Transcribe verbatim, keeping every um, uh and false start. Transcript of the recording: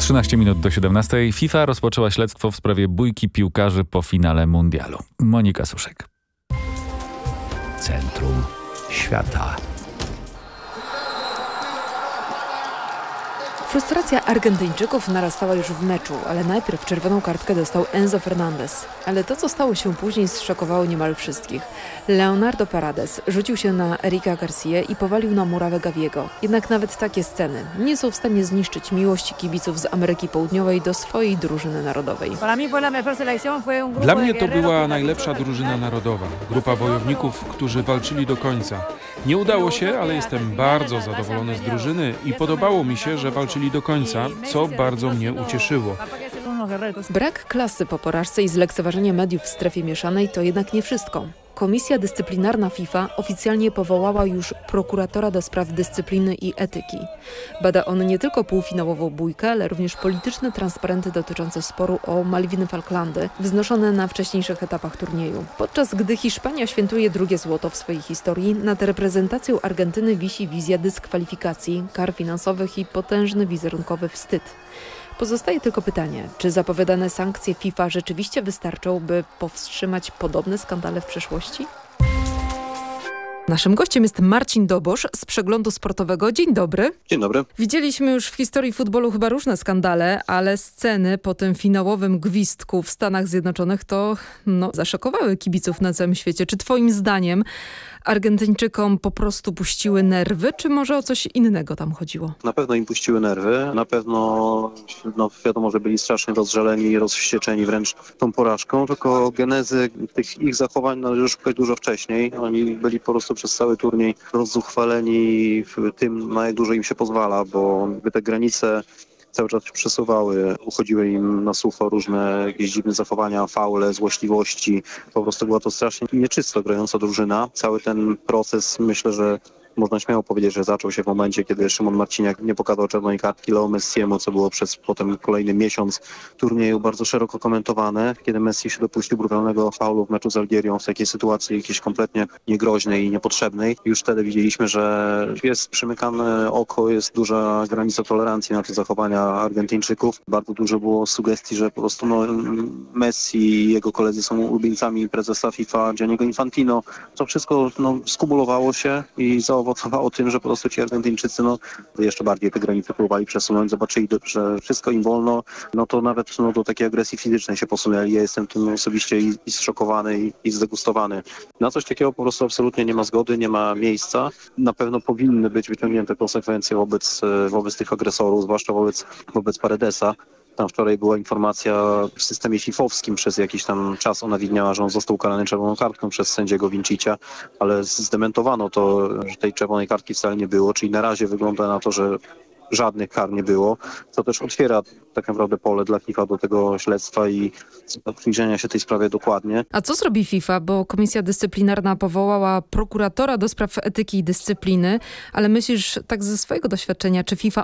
trzynaście minut do siedemnastej. FIFA rozpoczęła śledztwo w sprawie bójki piłkarzy po finale mundialu. Monika Suszek. Centrum świata. Frustracja Argentyńczyków narastała już w meczu, ale najpierw czerwoną kartkę dostał Enzo Fernandez. Ale to, co stało się później, zszokowało niemal wszystkich. Leonardo Paredes rzucił się na Erika García i powalił na murawę Gaviego. Jednak nawet takie sceny nie są w stanie zniszczyć miłości kibiców z Ameryki Południowej do swojej drużyny narodowej. Dla mnie to była najlepsza drużyna narodowa. Grupa wojowników, którzy walczyli do końca. Nie udało się, ale jestem bardzo zadowolony z drużyny i podobało mi się, że walczyli do końca, co bardzo mnie ucieszyło. Brak klasy po porażce i zlekceważenie mediów w strefie mieszanej to jednak nie wszystko. Komisja Dyscyplinarna FIFA oficjalnie powołała już prokuratora do spraw dyscypliny i etyki. Bada on nie tylko półfinałową bójkę, ale również polityczne transparenty dotyczące sporu o Malwiny Falklandy, wznoszone na wcześniejszych etapach turnieju. Podczas gdy Hiszpania świętuje drugie złoto w swojej historii, nad reprezentacją Argentyny wisi wizja dyskwalifikacji, kar finansowych i potężny wizerunkowy wstyd. Pozostaje tylko pytanie, czy zapowiadane sankcje FIFA rzeczywiście wystarczą, by powstrzymać podobne skandale w przyszłości? Naszym gościem jest Marcin Dobosz z Przeglądu Sportowego. Dzień dobry. Dzień dobry. Widzieliśmy już w historii futbolu chyba różne skandale, ale sceny po tym finałowym gwizdku w Stanach Zjednoczonych to no, zaszokowały kibiców na całym świecie. Czy twoim zdaniem Argentyńczykom po prostu puściły nerwy, czy może o coś innego tam chodziło? Na pewno im puściły nerwy, na pewno no, wiadomo, że byli strasznie rozżaleni i rozwścieczeni wręcz tą porażką, tylko genezy tych ich zachowań należy szukać dużo wcześniej. Oni byli po prostu przez cały turniej rozzuchwaleni w tym, na jak dużo im się pozwala, bo te granice cały czas się przesuwały, uchodziły im na sucho różne jakieś dziwne zachowania, faule, złośliwości. Po prostu była to strasznie nieczysto grająca drużyna. Cały ten proces, myślę, że można śmiało powiedzieć, że zaczął się w momencie, kiedy Szymon Marciniak nie pokazał czerwonej kartki Leo Messiemu, co było przez potem kolejny miesiąc turnieju bardzo szeroko komentowane, kiedy Messi się dopuścił brutalnego faulu w meczu z Algierią w takiej sytuacji jakiejś kompletnie niegroźnej i niepotrzebnej. Już wtedy widzieliśmy, że jest przymykane oko, jest duża granica tolerancji na te zachowania Argentyńczyków. Bardzo dużo było sugestii, że po prostu no, Messi i jego koledzy są ulubieńcami prezesa FIFA Gianniego Infantino. To wszystko no, skumulowało się i zaowocowało owocowało tym, że po prostu ci Argentyńczycy no, jeszcze bardziej te granice próbowali przesunąć, zobaczyli, że wszystko im wolno, no to nawet no, do takiej agresji fizycznej się posunęli. Ja jestem tym osobiście i, i zszokowany i, i zdegustowany. Na coś takiego po prostu absolutnie nie ma zgody, nie ma miejsca. Na pewno powinny być wyciągnięte konsekwencje wobec, wobec tych agresorów, zwłaszcza wobec, wobec Paredesa. Tam wczoraj była informacja w systemie fifowskim, przez jakiś tam czas ona widniała, że on został ukarany czerwoną kartką przez sędziego Vincicia, ale zdementowano to, że tej czerwonej kartki wcale nie było, czyli na razie wygląda na to, że żadnych kar nie było, co też otwiera tak naprawdę pole dla FIFA do tego śledztwa i przyjrzenia się tej sprawie dokładnie. A co zrobi FIFA? Bo Komisja Dyscyplinarna powołała prokuratora do spraw etyki i dyscypliny, ale myślisz tak ze swojego doświadczenia, czy FIFA